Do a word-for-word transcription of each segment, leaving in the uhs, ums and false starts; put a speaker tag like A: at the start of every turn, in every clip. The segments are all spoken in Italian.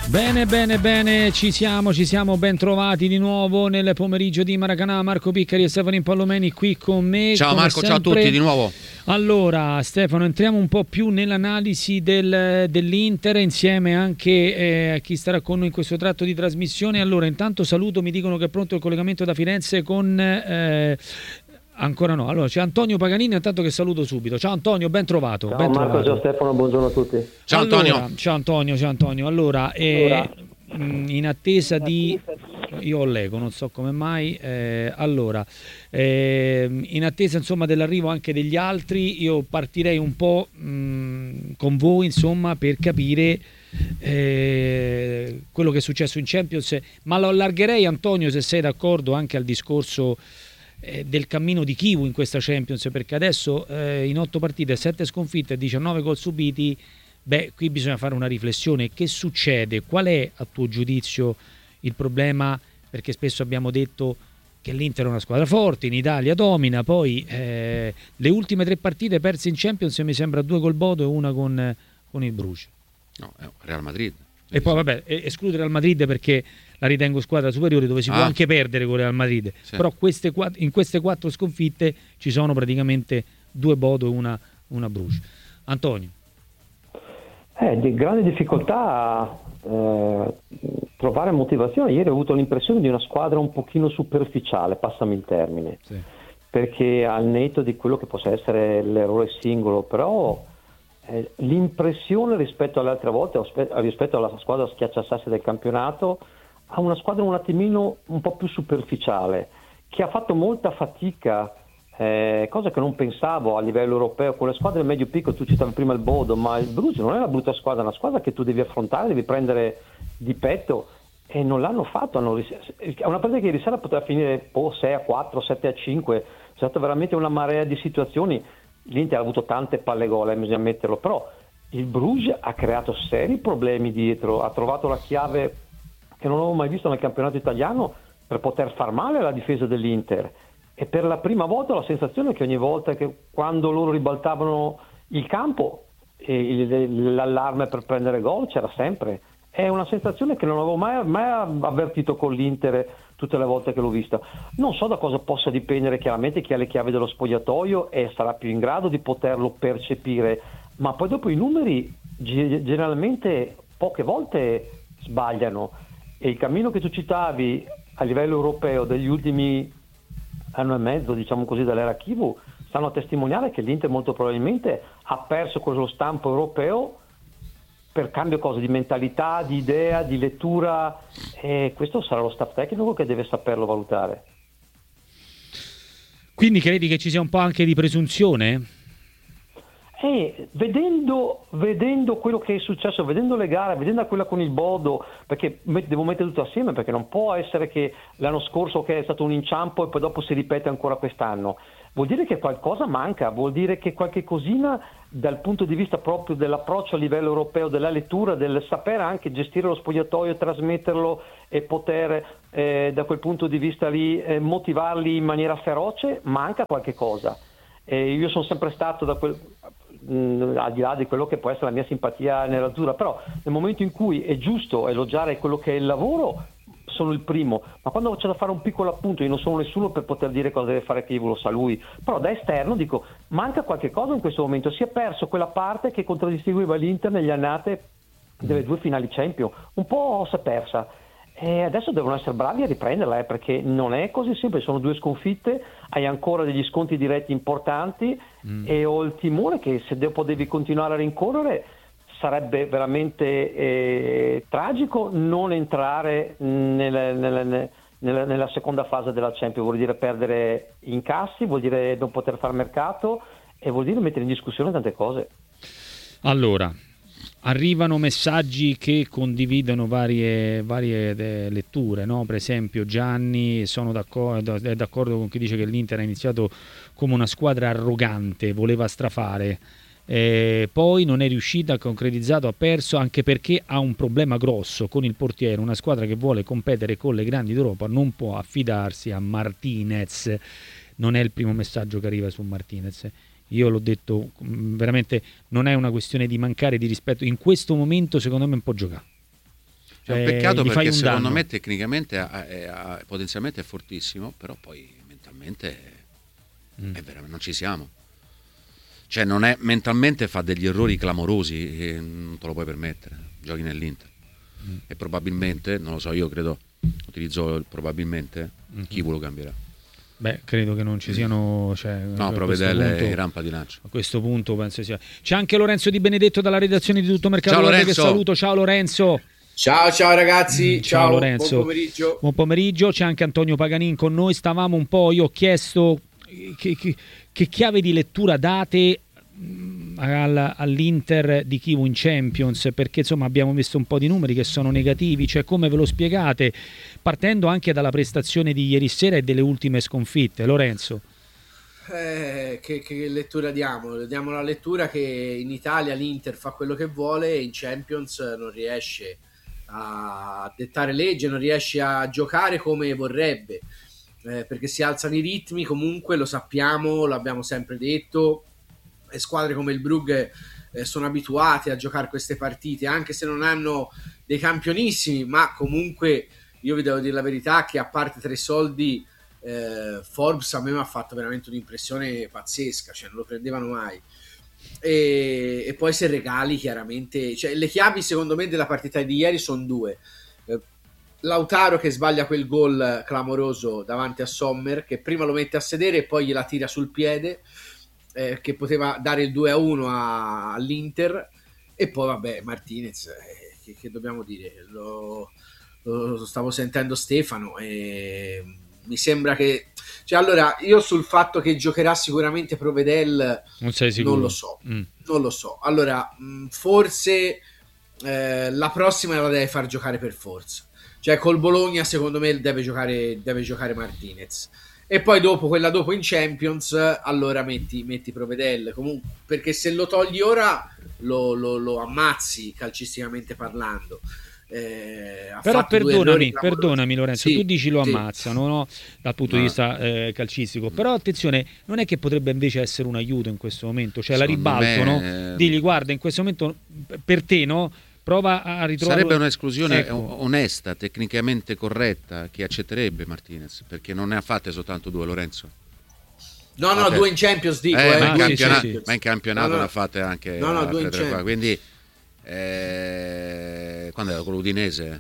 A: Bene, bene, bene, ci siamo, ci siamo ben trovati di nuovo nel pomeriggio di Maracanã. Marco Piccari e Stefano Impallomeni qui con me.
B: Ciao Marco, sempre. Ciao a tutti di nuovo.
A: Allora Stefano, entriamo un po' più nell'analisi del, dell'Inter insieme anche eh, a chi starà con noi in questo tratto di trasmissione. Allora intanto saluto, mi dicono che è pronto il collegamento da Firenze con... Eh, Ancora no, allora c'è Antonio Paganini, intanto che saluto subito. Ciao Antonio, ben trovato.
C: Ciao
A: ben
C: Marco,
A: trovato.
C: ciao Stefano, buongiorno a tutti.
B: Ciao
A: allora,
B: Antonio.
A: Ciao Antonio, ciao Antonio. Allora, eh, in attesa di... Io ho l'eco, non so come mai. Eh, allora, eh, in attesa insomma dell'arrivo anche degli altri, io partirei un po' mh, con voi insomma per capire eh, quello che è successo in Champions, ma lo allargherei, Antonio, se sei d'accordo, anche al discorso del cammino di Kivu in questa Champions, perché adesso eh, in otto partite, sette sconfitte e diciannove gol subiti, beh, qui bisogna fare una riflessione. Che succede? Qual è a tuo giudizio il problema? Perché spesso abbiamo detto che l'Inter è una squadra forte, in Italia domina, poi eh, le ultime tre partite perse in Champions mi sembra due col Bodo e una con, con il Bruges.
B: No, è Real Madrid.
A: E poi vabbè, escludere al Madrid perché la ritengo squadra superiore, dove si ah. può anche perdere con Real Madrid, sì. Però queste, in queste quattro sconfitte ci sono praticamente due Bodo e una, una Bruges. Antonio.
C: Eh, di grande difficoltà a eh, trovare motivazione. Ieri ho avuto l'impressione di una squadra un pochino superficiale, passami il termine, sì. Perché al netto di quello che possa essere l'errore singolo, però eh, l'impressione rispetto alle altre volte, rispetto alla squadra schiacciasassi del campionato, ha una squadra un attimino un po' più superficiale, che ha fatto molta fatica, eh, cosa che non pensavo a livello europeo, con le squadre medio-piccole. Tu citavi prima il Bodo, ma il Bruges non è una brutta squadra, è una squadra che tu devi affrontare, devi prendere di petto, e non l'hanno fatto. Hanno ris- è una partita che ieri sera poteva finire oh, sei a quattro, sette a cinque, c'è stata veramente una marea di situazioni. L'Inter ha avuto tante palle gol, eh, bisogna ammetterlo, però il Bruges ha creato seri problemi dietro, ha trovato la chiave che non avevo mai visto nel campionato italiano per poter far male alla difesa dell'Inter, e per la prima volta ho la sensazione che ogni volta che quando loro ribaltavano il campo e l'allarme per prendere gol c'era sempre. È una sensazione che non avevo mai, mai avvertito con l'Inter tutte le volte che l'ho vista. Non so da cosa possa dipendere, chiaramente chi ha le chiavi dello spogliatoio e sarà più in grado di poterlo percepire, ma poi dopo i numeri generalmente poche volte sbagliano. E il cammino che tu citavi a livello europeo degli ultimi anno e mezzo, diciamo così, dall'era Kivu, stanno a testimoniare che l'Inter molto probabilmente ha perso quello stampo europeo per cambio cosa di mentalità, di idea, di lettura, e questo sarà lo staff tecnico che deve saperlo valutare.
A: Quindi credi che ci sia un po' anche di presunzione?
C: Eh, vedendo, vedendo quello che è successo, vedendo le gare, vedendo quella con il Bodo, perché devo mettere tutto assieme, perché non può essere che l'anno scorso che è stato un inciampo e poi dopo si ripete ancora quest'anno. Vuol dire che qualcosa manca, vuol dire che qualche cosina dal punto di vista proprio dell'approccio a livello europeo, della lettura, del sapere anche gestire lo spogliatoio, trasmetterlo e poter eh, da quel punto di vista lì eh, motivarli in maniera feroce, manca qualche cosa. Eh, io sono sempre stato da quel... al di là di quello che può essere la mia simpatia nell'azzurra, però nel momento in cui è giusto elogiare quello che è il lavoro sono il primo, ma quando c'è da fare un piccolo appunto, io non sono nessuno per poter dire cosa deve fare Kivu, lo sa lui, però da esterno dico manca qualche cosa in questo momento, si è perso quella parte che contraddistingueva l'Inter negli annate delle due finali Champions, un po' si è persa. E adesso devono essere bravi a riprenderla, eh, perché non è così semplice, sono due sconfitte, hai ancora degli sconti diretti importanti mm. e ho il timore che se dopo devi continuare a rincorrere sarebbe veramente eh, tragico non entrare nelle, nelle, nelle, nella seconda fase della Champions. Vuol dire perdere incassi, vuol dire non poter fare mercato e vuol dire mettere in discussione tante cose.
A: Allora, arrivano messaggi che condividono varie, varie eh, letture, no? Per esempio Gianni sono d'accordo, è d'accordo con chi dice che l'Inter ha iniziato come una squadra arrogante, voleva strafare, eh, poi non è riuscita, ha concretizzato, ha perso, anche perché ha un problema grosso con il portiere. Una squadra che vuole competere con le grandi d'Europa non può affidarsi a Martinez. Non è il primo messaggio che arriva su Martinez. Io l'ho detto, veramente non è una questione di mancare di rispetto, in questo momento secondo me un po' giocare.
B: È un
A: Eh,
B: peccato
A: gli fai
B: perché
A: un
B: secondo
A: danno.
B: me tecnicamente è, è- è- potenzialmente è fortissimo, però poi mentalmente
A: Mm.
B: è veramente, non ci siamo. Cioè non è, mentalmente fa degli errori clamorosi e non te lo puoi permettere. Giochi nell'Inter.
A: Mm.
B: E probabilmente, non lo so, io credo, utilizzo il probabilmente,
A: Mm.
B: chi lo cambierà.
A: Beh, credo che non ci siano. Cioè,
B: No,
A: a
B: Provedel
A: questo
B: e
A: punto-
B: rampa di lancio.
A: A questo punto penso sia. C'è anche Lorenzo Di Benedetto dalla redazione di Tutto Mercato
B: Ciao,
A: Web, che
B: Lorenzo.
A: saluto. Ciao Lorenzo.
D: Ciao ciao ragazzi,
A: Mm, ciao,
D: ciao,
A: Lorenzo.
D: buon pomeriggio.
A: Buon pomeriggio, c'è anche Antonio Paganin con noi. Stavamo un po', io ho chiesto che, che- che chiave di lettura date mm, al- all'Inter di Chivu in Champions, perché insomma abbiamo visto un po' di numeri che sono negativi, cioè come ve lo spiegate, partendo anche dalla prestazione di ieri sera e delle ultime sconfitte. Lorenzo.
D: Eh, che, che lettura diamo? Diamo la lettura che in Italia l'Inter fa quello che vuole e in Champions non riesce a dettare legge, non riesce a giocare come vorrebbe, eh, perché si alzano i ritmi, comunque lo sappiamo, l'abbiamo sempre detto, e squadre come il Brugge eh, sono abituate a giocare queste partite, anche se non hanno dei campionissimi, ma comunque io vi devo dire la verità che a parte tre soldi eh, Forbes a me mi ha fatto veramente un'impressione pazzesca, cioè non lo prendevano mai. E, e poi se regali chiaramente, cioè le chiavi secondo me della partita di ieri sono due. Eh, Lautaro che sbaglia quel gol clamoroso davanti a Sommer, che prima lo mette a sedere e poi gliela tira sul piede, eh, che poteva dare il due a uno a, all'Inter. E poi vabbè Martinez, eh, che, che dobbiamo dire, lo, lo stavo sentendo Stefano e mi sembra che, cioè allora io sul fatto che giocherà sicuramente Provedel
A: Non sei sicuro?
D: non lo so,
A: Mm.
D: non lo so. Allora, mh, forse eh, la prossima la deve far giocare per forza. Cioè col Bologna secondo me deve giocare, deve giocare Martinez. E poi dopo, quella dopo in Champions, allora metti, metti Provedel. Comunque, perché se lo togli ora lo, lo, lo ammazzi calcisticamente parlando. Eh, ha
A: Però
D: fatto due
A: perdonami,
D: errori clamorosi.
A: perdonami Lorenzo,
D: Sì,
A: tu dici lo
D: sì.
A: ammazzano, no? Dal punto di
B: No.
A: vista eh, calcistico, però attenzione, non è che potrebbe invece essere un aiuto in questo momento, cioè la
B: Secondo
A: ribalto,
B: me-
A: no? Digli guarda, in questo momento per te, no? Prova a ritrovare.
B: Sarebbe un'esclusione
A: Ecco.
B: onesta, tecnicamente corretta, che accetterebbe Martinez, perché non ne ha fatte soltanto due, Lorenzo.
D: No, no,
B: Vabbè.
D: due in Champions dico,
B: Eh,
D: eh,
B: ma, in
A: Ah,
D: due
A: sì,
D: in
A: sì,
B: campionato,
A: sì.
D: Champions.
B: ma in campionato
D: No, no.
B: ne ha fatte anche
D: No, no,
B: altre
D: due in
B: tre, quattro.
D: Champions.
B: Quindi eh, quando era con l'Udinese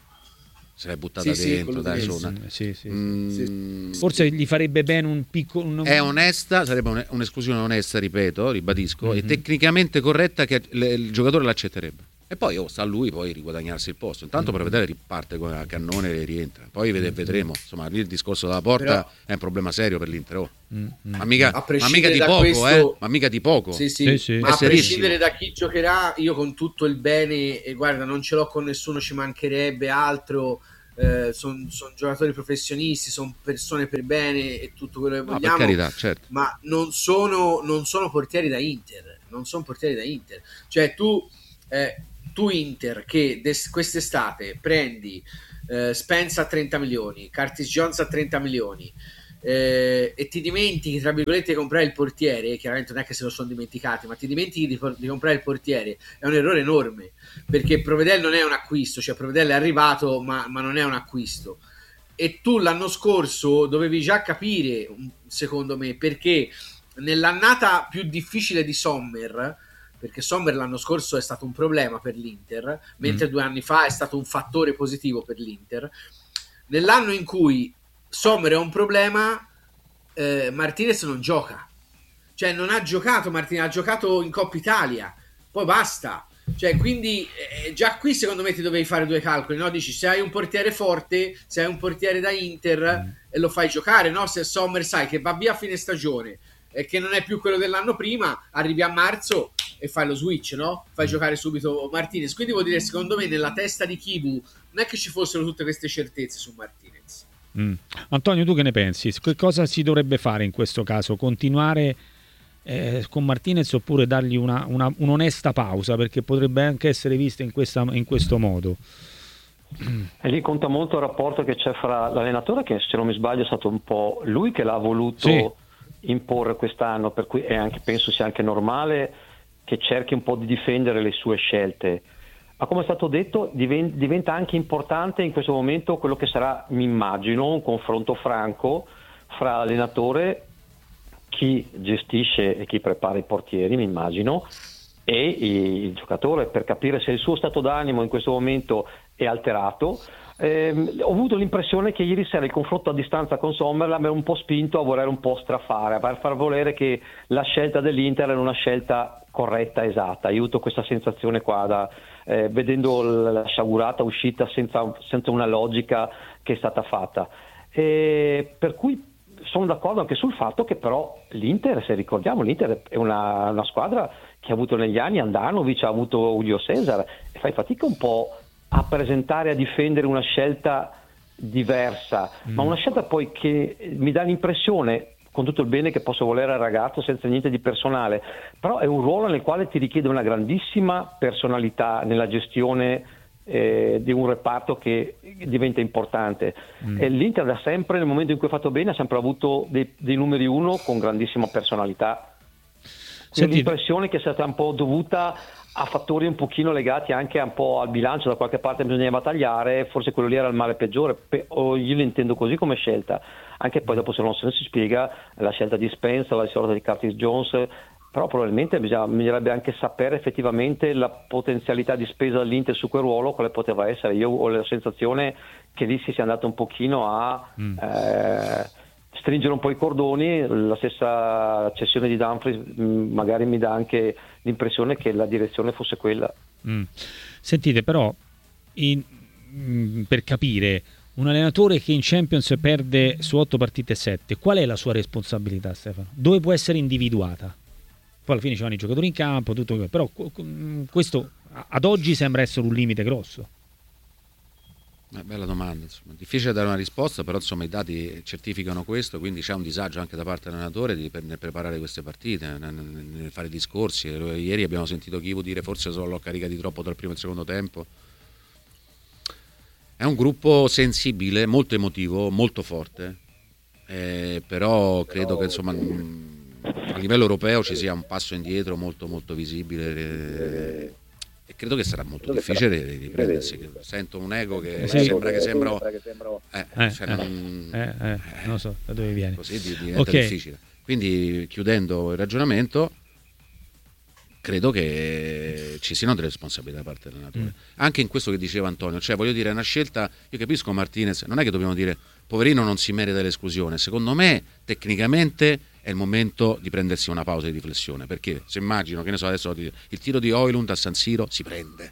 B: se l'è buttata
D: Sì, sì,
B: dentro,
D: con
B: dai, su
D: l'Udinese.
B: una-
A: Sì, sì, sì.
B: Mm,
A: Forse gli farebbe bene un piccolo. un-
B: è onesta, sarebbe un- un'esclusione onesta, ripeto, ribadisco,
A: Mhm.
B: e tecnicamente corretta che le- il giocatore l'accetterebbe. E poi oh, sta a lui poi riguadagnarsi il posto. Intanto per vedere riparte con a cannone e rientra. Poi vede- vedremo. Insomma, lì il discorso della porta
D: Però-
B: è un problema serio per l'Inter. Oh.
A: Mm, mm.
B: Ma mica,
D: A
B: ma
D: prescindere
B: mica di
D: da
B: poco,
D: questo-
B: eh? Ma mica di poco.
D: Sì, sì,
A: Sì, sì.
D: ma
B: È
D: a
B: serissimo.
D: prescindere da chi giocherà, io con tutto il bene, e guarda, non ce l'ho con nessuno, ci mancherebbe altro. Eh, sono giocatori professionisti, sono persone per bene e tutto quello che
B: No, per
D: vogliamo,
B: carità, certo.
D: ma non sono, non sono portieri da Inter. Non sono portieri da Inter. Cioè, tu, eh, tu Inter, che des- quest'estate prendi eh, Spence a trenta milioni, Curtis Jones a trenta milioni. Eh, e ti dimentichi tra virgolette di comprare il portiere, chiaramente non è che se lo sono dimenticati, ma ti dimentichi di, di comprare il portiere, è un errore enorme, perché Provedel non è un acquisto, cioè Provedel è arrivato ma, ma non è un acquisto, e tu l'anno scorso dovevi già capire, secondo me, perché nell'annata più difficile di Sommer, perché Sommer l'anno scorso è stato un problema per l'Inter, mentre mm. due anni fa è stato un fattore positivo per l'Inter, nell'anno in cui Sommer è un problema, eh, Martinez non gioca, cioè non ha giocato Martinez, ha giocato in Coppa Italia, poi basta, cioè quindi eh, già qui secondo me ti dovevi fare due calcoli, no? Dici se hai un portiere forte, se hai un portiere da Inter mm. e lo fai giocare, no? Se Sommer sai che va via a fine stagione e che non è più quello dell'anno prima, arrivi a marzo e fai lo switch, no? Fai mm. giocare subito Martinez, quindi vuol dire secondo me nella testa di Chivu non è che ci fossero tutte queste certezze su Martinez.
A: Mm. Antonio, tu che ne pensi? Che cosa si dovrebbe fare in questo caso? Continuare eh, con Martinez oppure dargli una, una, un'onesta pausa, perché potrebbe anche essere vista in, questa, in questo modo?
C: E lì conta molto il rapporto che c'è fra l'allenatore, che se non mi sbaglio è stato un po' lui che l'ha voluto sì. imporre quest'anno, per cui è anche, penso sia anche normale che cerchi un po' di difendere le sue scelte. ma come è stato detto diven- diventa anche importante in questo momento quello che sarà, mi immagino, un confronto franco fra allenatore, chi gestisce e chi prepara i portieri, mi immagino, e il giocatore, per capire se il suo stato d'animo in questo momento è alterato. Eh, ho avuto l'impressione che ieri sera il confronto a distanza con Sunderland mi ha un po' spinto a voler un po' strafare, a far volere che la scelta dell'Inter era una scelta corretta, esatta. Io ho avuto questa sensazione qua, da, eh, vedendo la sciagurata uscita senza, senza una logica che è stata fatta. E per cui sono d'accordo anche sul fatto che però l'Inter, se ricordiamo, l'Inter è una, una squadra che ha avuto negli anni Andanovic, ha avuto Julio Cesar, e fai fatica un po' a presentare, a difendere una scelta diversa, mm. ma una scelta poi che mi dà l'impressione, con tutto il bene che posso volere al ragazzo senza niente di personale, però è un ruolo nel quale ti richiede una grandissima personalità nella gestione eh, di un reparto che diventa importante. Mm. E l'Inter da sempre, nel momento in cui ha fatto bene, ha sempre avuto dei, dei numeri uno con grandissima personalità. Quindi l'impressione che sia stata un po' dovuta a fattori un pochino legati anche un po' al bilancio, da qualche parte bisognava tagliare, forse quello lì era il male peggiore, o io lo intendo così come scelta, anche poi dopo se non se ne si spiega la scelta di Spence, la scelta di Curtis Jones, però probabilmente bisogna, bisognerebbe anche sapere effettivamente la potenzialità di spesa dell'Inter su quel ruolo, quale poteva essere. Io ho la sensazione che lì si sia andato un pochino a mm. eh, stringere un po' i cordoni. La stessa cessione di Dumfries mh, magari mi dà anche l'impressione che la direzione fosse quella.
A: Mm. Sentite, però in, mh, per capire, un allenatore che in Champions perde su otto partite e sette, qual è la sua responsabilità, Stefano? Dove può essere individuata? Poi alla fine ci vanno i giocatori in campo, tutto, però questo ad oggi sembra essere un limite grosso.
B: Una bella domanda, insomma. Difficile dare una risposta, però insomma i dati certificano questo, quindi c'è un disagio anche da parte dell'allenatore di, per, nel preparare queste partite, nel, nel fare discorsi. Ieri abbiamo sentito Chivo dire forse solo l'ho carica di troppo tra il primo e il secondo tempo. È un gruppo sensibile, molto emotivo, molto forte, eh, però credo che insomma a livello europeo ci sia un passo indietro molto molto visibile. Eh, E credo che sarà molto difficile riprendersi. Sento un ego che sì. sembra che sembra eh,
A: eh,
B: cioè
A: eh,
B: non...
A: eh, eh, non so da dove viene.
B: Così diventa
A: okay.
B: difficile. Quindi chiudendo il ragionamento, credo che ci siano delle responsabilità da parte dell'allenatore. Mm. Anche in questo che diceva Antonio, cioè voglio dire, è una scelta, io capisco Martinez, non è che dobbiamo dire poverino non si merita l'esclusione, secondo me tecnicamente è il momento di prendersi una pausa di riflessione, perché se immagino, che ne so adesso, il tiro di Højlund a San Siro si prende,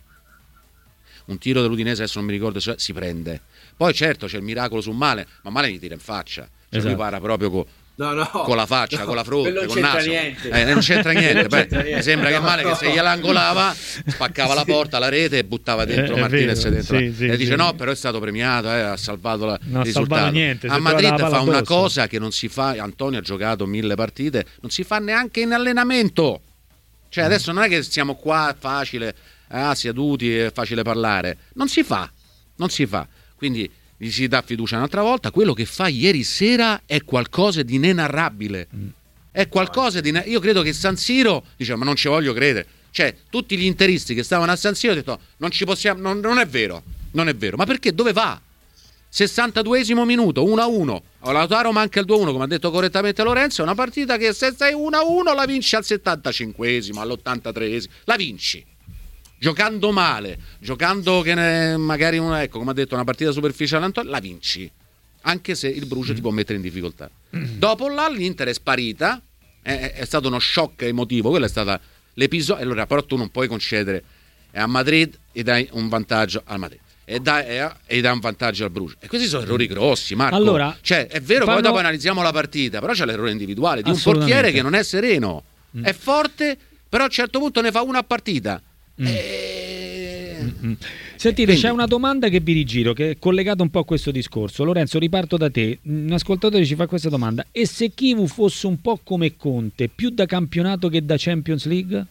B: un tiro dell'Udinese adesso non mi ricordo, cioè, si prende, poi certo c'è il miracolo su Male, ma Male gli tira in faccia, cioè esatto. lui para proprio con No, no, con la faccia, no, con la fronte,
D: non
B: col
D: c'entra
B: naso.
D: Niente.
B: Eh, non c'entra niente.
D: non
B: Beh,
D: c'entra niente.
B: Mi sembra
D: no,
B: che Male
D: no.
B: che se gliela angolava, spaccava sì. la porta, la rete e buttava dentro
A: eh,
B: Martinez
A: vero,
B: dentro.
A: Sì,
B: la...
A: sì,
B: e dice
A: sì.
B: no, però è stato premiato, eh, ha salvato la...
A: non
B: il risultato.
A: Niente,
B: a Madrid fa una
A: addosso.
B: cosa che non si fa, Antonio ha giocato mille partite, non si fa neanche in allenamento. Cioè adesso non è che siamo qua facile, ah, seduti, è facile parlare. Non si fa, non si fa. Quindi gli si dà fiducia un'altra volta. Quello che fa ieri sera è qualcosa di inenarrabile, mm. è qualcosa di io credo che San Siro dice ma non ci voglio credere, cioè tutti gli interisti che stavano a San Siro hanno detto non ci possiamo, non, non è vero, non è vero, ma perché dove va? sessantaduesimo minuto, uno a uno, Lautaro manca il due a uno come ha detto correttamente Lorenzo, è una partita che se sei uno a uno la vinci al settantacinquesimo, all'ottantatreesimo, la vinci giocando male, giocando che ne, magari una, ecco come ha detto una partita superficiale Antonio, la vinci, anche se il Bruges mm. ti può mettere in difficoltà. Mm. Dopo là l'Inter è sparita, è, è stato uno shock emotivo, quello è stato l'episodio, allora però tu non puoi concedere è a Madrid e dai un vantaggio al Madrid e dai, e dai un vantaggio al Bruges, e questi sono errori grossi, Marco.
A: Allora,
B: cioè è vero,
A: fanno...
B: poi dopo analizziamo la partita, però c'è l'errore individuale di un portiere che non è sereno, mm. è forte, però a un certo punto ne fa una a partita. Mm. E...
A: Mm-hmm. Sentite, quindi... c'è una domanda che vi rigiro, che è collegata un po' a questo discorso. Lorenzo, riparto da te. Un ascoltatore ci fa questa domanda: e se Chivu fosse un po' come Conte, più da campionato che da Champions League?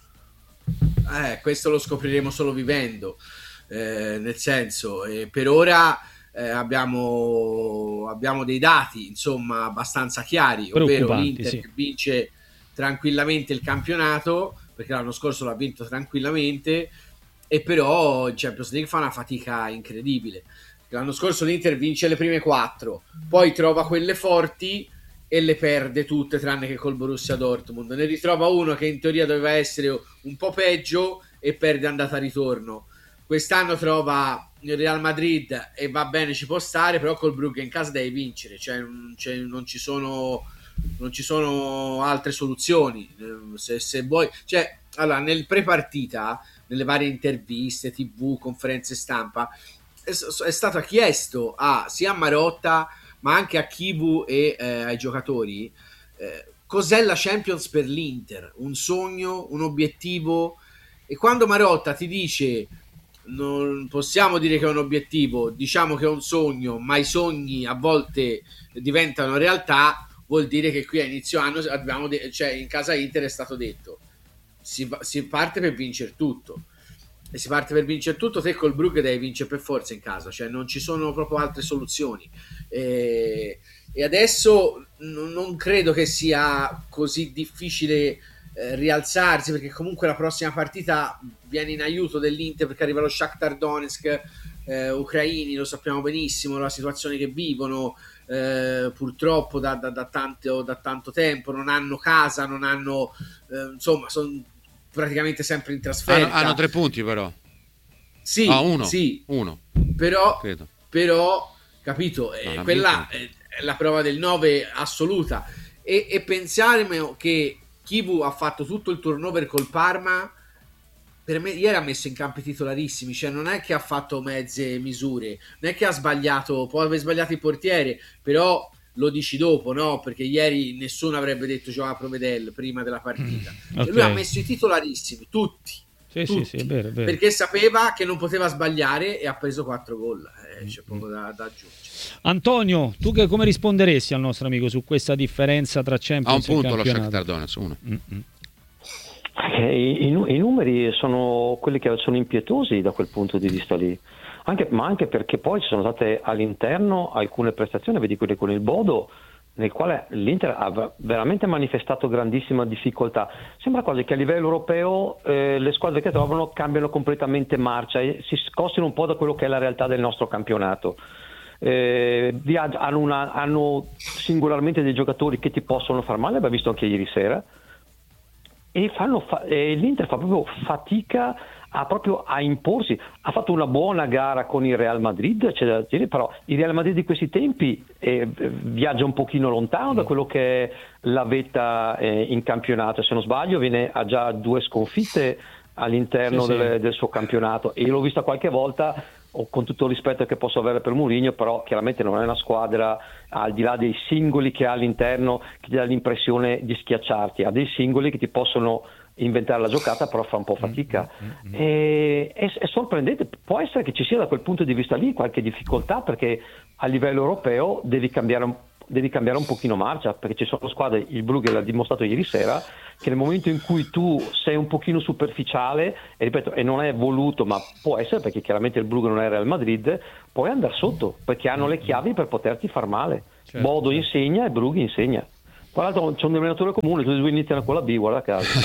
D: Eh, questo lo scopriremo solo vivendo, eh, nel senso, eh, per ora eh, abbiamo, abbiamo dei dati insomma abbastanza chiari, ovvero l'Inter sì. che vince tranquillamente il campionato, perché l'anno scorso l'ha vinto tranquillamente, e però in Champions League fa una fatica incredibile. L'anno scorso l'Inter vince le prime quattro, poi trova quelle forti e le perde tutte tranne che col Borussia Dortmund. Ne ritrova uno che in teoria doveva essere un po' peggio e perde andata ritorno. Quest'anno trova il Real Madrid e va bene, ci può stare, però col Brugge in casa devi vincere, cioè non, cioè, non ci sono non ci sono altre soluzioni. Se, se vuoi, cioè, allora, nel pre-partita, nelle varie interviste, tivù, conferenze stampa, è, è stato chiesto a, sia a Marotta ma anche a Chivu e eh, ai giocatori eh, cos'è la Champions per l'Inter, un sogno, un obiettivo. E quando Marotta ti dice non possiamo dire che è un obiettivo, diciamo che è un sogno, ma i sogni a volte diventano realtà, vuol dire che qui a inizio anno abbiamo de- cioè in casa Inter è stato detto si, si parte per vincere tutto, e si parte per vincere tutto. Te col Brugge devi vincere per forza in casa, cioè non ci sono proprio altre soluzioni, e, e adesso n- non credo che sia così difficile eh, rialzarsi, perché comunque la prossima partita viene in aiuto dell'Inter, perché arriva lo Shakhtar Donetsk, eh, ucraini, lo sappiamo benissimo la situazione che vivono, eh, purtroppo da, da, da, tanto, da tanto tempo, non hanno casa, non hanno eh, insomma sono praticamente sempre in trasferta.
B: Hanno, hanno tre punti però.
D: Sì,
B: ah, uno,
D: sì.
B: uno.
D: Però,
B: Credo.
D: però capito, eh,
B: no,
D: quella è, è la prova del nove assoluta, e, e pensare che Chivu ha fatto tutto il turnover col Parma, per me ieri ha messo in campo i titolarissimi, cioè non è che ha fatto mezze misure, non è che ha sbagliato, può aver sbagliato il portiere, però lo dici dopo, no? Perché ieri nessuno avrebbe detto Joao Provedel prima della partita. Mm, okay. Lui ha messo i titolarissimi, tutti,
A: sì,
D: tutti,
A: sì, sì, è vero, è vero.
D: Perché sapeva che non poteva sbagliare e ha preso quattro gol, eh, c'è poco da, da aggiungere.
A: Antonio, tu che come risponderesti al nostro amico su questa differenza tra Champions
B: e campionato?
A: Ha un punto
B: lo Shakhtar Donetsk, uno.
A: Mm-hmm.
C: I, i, I numeri sono quelli che sono impietosi da quel punto di vista lì, anche, ma anche perché poi ci sono state all'interno alcune prestazioni, vedi quelle con il Bodo, nel quale l'Inter ha veramente manifestato grandissima difficoltà. Sembra quasi che a livello europeo eh, le squadre che trovano cambiano completamente marcia e si scostino un po' da quello che è la realtà del nostro campionato. Eh, hanno, una, hanno singolarmente dei giocatori che ti possono far male, abbiamo visto anche ieri sera, e, fanno fa- e l'Inter fa proprio fatica a, proprio a imporsi. Ha fatto una buona gara con il Real Madrid, c'è da dire, però il Real Madrid di questi tempi eh, viaggia un pochino lontano da quello che è la vetta eh, in campionato, se non sbaglio viene, ha già due sconfitte all'interno sì, del, sì. del suo campionato, e io l'ho vista qualche volta, con tutto il rispetto che posso avere per Mourinho, però chiaramente non è una squadra, al di là dei singoli che ha all'interno, che ti dà l'impressione di schiacciarti, ha dei singoli che ti possono inventare la giocata, però fa un po' fatica. Mm-hmm. E, è, è sorprendente, può essere che ci sia da quel punto di vista lì qualche difficoltà, perché a livello europeo devi cambiare un devi cambiare un pochino marcia, perché ci sono squadre, il Brugge l'ha dimostrato ieri sera, che nel momento in cui tu sei un pochino superficiale, e ripeto, e non è voluto, ma può essere perché chiaramente il Brugge non è Real Madrid, puoi andare sotto, perché hanno le chiavi per poterti far male. Certo, Bodo certo. insegna e Brugge insegna. Tra l'altro c'è un denominatore comune, tutti e due iniziano con la B, guarda caso.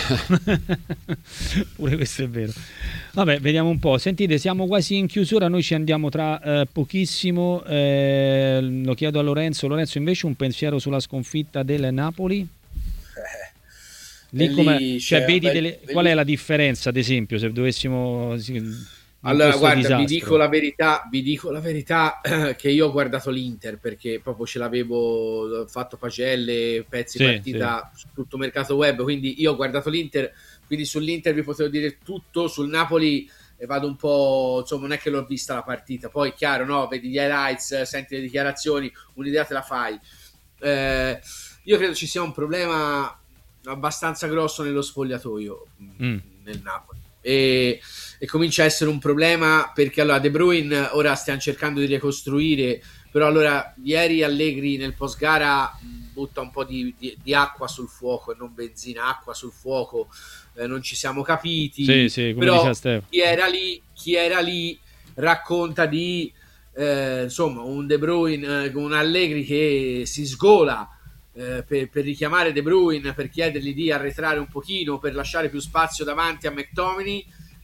A: Pure questo è vero. Vabbè, vediamo un po'. Sentite, siamo quasi in chiusura, noi ci andiamo tra eh, pochissimo. Eh, lo chiedo a Lorenzo. Lorenzo, invece un pensiero sulla sconfitta del Napoli?
D: Eh,
A: lì come,
D: lì
A: cioè, vedi
D: bel,
A: delle, qual è la differenza, ad esempio, se dovessimo...
D: Allora, guarda, disastro. vi dico la verità, vi dico la verità che io ho guardato l'Inter perché proprio ce l'avevo fatto pagelle, pezzi sì, partita sì. su tutto mercato web, quindi io ho guardato l'Inter, quindi sull'Inter vi potevo dire tutto, sul Napoli e vado un po', insomma, non è che l'ho vista la partita, poi chiaro, no, vedi gli highlights, senti le dichiarazioni, un'idea te la fai. Eh, io credo ci sia un problema abbastanza grosso nello spogliatoio mm. nel Napoli. E, e comincia a essere un problema perché allora De Bruyne ora stiamo cercando di ricostruire, però allora ieri Allegri nel post gara butta un po' di, di, di acqua sul fuoco e non benzina, acqua sul fuoco, eh, non ci siamo capiti,
A: sì, sì, come
D: però
A: Stefano.
D: chi era lì chi era lì racconta di eh, insomma un De Bruyne, eh, un Allegri che si sgola eh, per, per richiamare De Bruyne, per chiedergli di arretrare un pochino, per lasciare più spazio davanti a McTominay,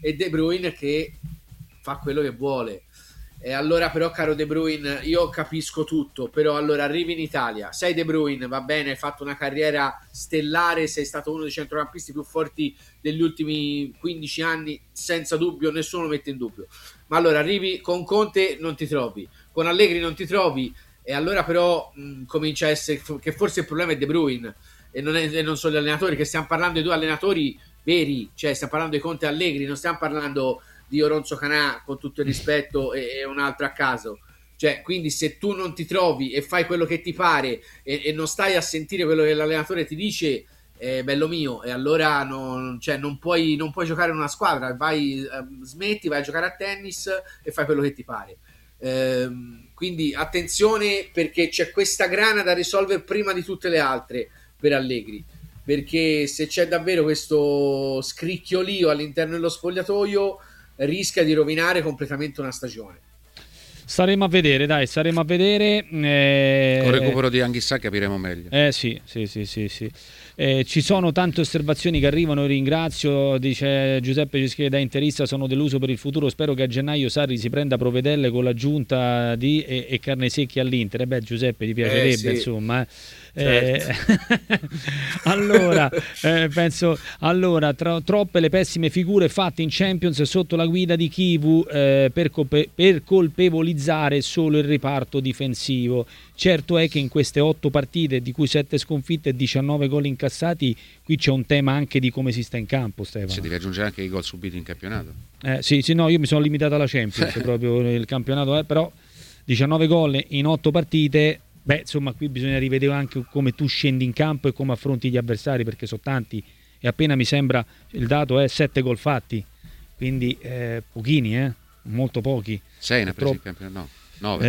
D: e De Bruyne che fa quello che vuole. E allora però, caro De Bruyne, io capisco tutto, però allora arrivi in Italia, sei De Bruyne, va bene, hai fatto una carriera stellare, sei stato uno dei centrocampisti più forti degli ultimi quindici anni, senza dubbio, nessuno lo mette in dubbio, ma allora arrivi con Conte, non ti trovi, con Allegri non ti trovi, e allora però mh, comincia a essere che forse il problema è De Bruyne e non, è, e non sono gli allenatori, che stiamo parlando di due allenatori veri, cioè stiamo parlando di Conte e Allegri, non stiamo parlando di Oronzo Canà, con tutto il rispetto, e, e un altro a caso. Cioè, quindi se tu non ti trovi e fai quello che ti pare e, e non stai a sentire quello che l'allenatore ti dice, eh, bello mio, e allora non, cioè, non, puoi, non puoi giocare in una squadra, vai, eh, smetti, vai a giocare a tennis e fai quello che ti pare. Eh, quindi attenzione, perché c'è questa grana da risolvere prima di tutte le altre per Allegri, perché se c'è davvero questo scricchiolio all'interno dello spogliatoio rischia di rovinare completamente una stagione.
A: Staremo a vedere, dai, staremo a vedere. Eh,
B: Con il recupero di Anghissà capiremo meglio.
A: Eh sì, sì, sì, sì, sì. Eh, ci sono tante osservazioni che arrivano, ringrazio, dice Giuseppe Cischieri da interista, sono deluso per il futuro, spero che a gennaio Sarri si prenda provvedelle con l'aggiunta di e, e carne secchi all'Inter. E beh, Giuseppe, ti piacerebbe, eh, sì. Insomma, eh. Certo. Eh, allora, eh, penso allora tra, troppe le pessime figure fatte in Champions sotto la guida di Chivu eh, per, colpe, per colpevolizzare solo il reparto difensivo. Certo è che in queste otto partite, di cui sette sconfitte e diciannove gol incassati, qui c'è un tema anche di come si sta in campo, Stefano.
B: Ci devi aggiungere anche i gol subiti in campionato.
A: Eh, sì, sì, no, io mi sono limitato alla Champions, proprio il campionato, eh, però diciannove gol in otto partite. Beh, insomma, qui bisogna rivedere anche come tu scendi in campo e come affronti gli avversari, perché sono tanti, e appena mi sembra il dato è sette gol fatti, quindi eh, pochini, eh? molto pochi.
B: sei ne ha presi in campionato? No, nove.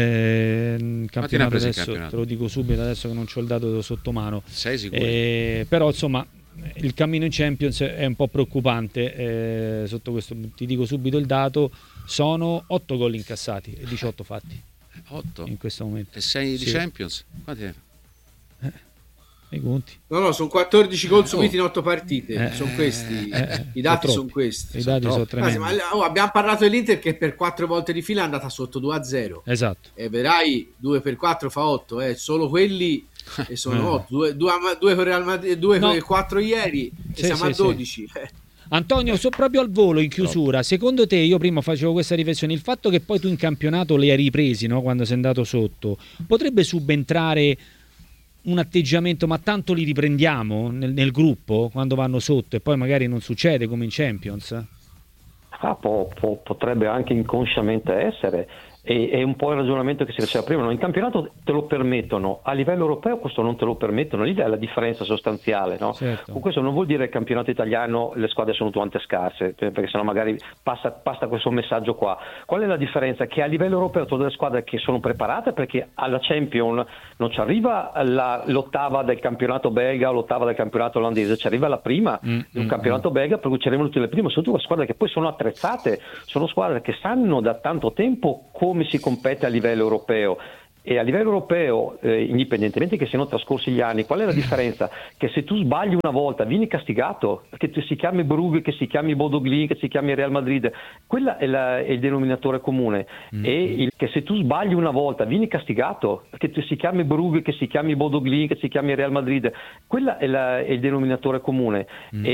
A: Eh, campionato adesso,
B: campionato?
A: Te lo dico subito, adesso che non c'ho il dato sotto mano.
B: sei sicuro.
A: Eh, però, insomma, il cammino in Champions è un po' preoccupante, eh, sotto questo, ti dico subito il dato, sono otto gol incassati e diciotto fatti.
B: otto
A: in questo momento
B: e sei
A: sì.
B: di Champions? Quanti ne
A: eh, i conti?
D: No, no, sono quattordici gol subiti oh. in otto partite. Eh, sono questi
A: eh,
D: i dati, sono questi.
A: I dati sono, sono tremendi.
D: Ma, oh, abbiamo parlato dell'Inter che per quattro volte di fila è andata sotto due a zero.
A: Esatto.
D: E vedrai, due per quattro fa otto, eh. Solo quelli e sono otto. due per Real Madrid, due per quattro ieri e
A: sì,
D: siamo
A: sì,
D: a dodici.
A: Sì. Antonio, so proprio al volo in chiusura, secondo te, io prima facevo questa riflessione, il fatto che poi tu in campionato li hai ripresi, no, quando sei andato sotto, potrebbe subentrare un atteggiamento, ma tanto li riprendiamo nel, nel gruppo quando vanno sotto e poi magari non succede come in Champions?
C: Ah, po, po, potrebbe anche inconsciamente essere. È un po' il ragionamento che si faceva prima, no? In campionato te lo permettono, a livello europeo questo non te lo permettono, lì è la differenza sostanziale, no?
A: Certo.
C: Con questo non vuol dire che il campionato italiano le squadre sono tutte scarse, perché sennò magari passa, passa questo messaggio qua. Qual è la differenza? Che a livello europeo sono delle squadre che sono preparate, perché alla Champions non ci arriva la, l'ottava del campionato belga o l'ottava del campionato olandese, ci arriva la prima mm, di un mm, campionato mm. belga, per cui ci arrivano tutte le prime, sono tutte squadre che poi sono attrezzate, sono squadre che sanno da tanto tempo come come si compete a livello europeo. E a livello europeo, eh, indipendentemente che siano trascorsi gli anni, qual è la differenza? Che se tu sbagli una volta vieni castigato, che tu si chiami Brugge, che si chiami Bodo Glimt, che si chiami Real Madrid, quello è, la, è il denominatore comune. Mm-hmm. E il, che se tu sbagli una volta vieni castigato, che tu si chiami Brugge, che si chiami Bodo Glimt, che si chiami Real Madrid, quello è, la, è il denominatore comune. Mm-hmm.